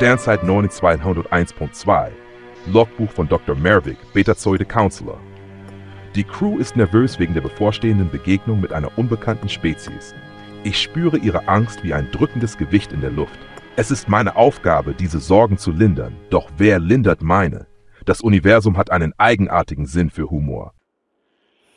Sternzeit 9201.2. Logbuch von Dr. Mervick, Betazoide Counselor. Die Crew ist nervös wegen der bevorstehenden Begegnung mit einer unbekannten Spezies. Ich spüre ihre Angst wie ein drückendes Gewicht in der Luft. Es ist meine Aufgabe, diese Sorgen zu lindern. Doch wer lindert meine? Das Universum hat einen eigenartigen Sinn für Humor.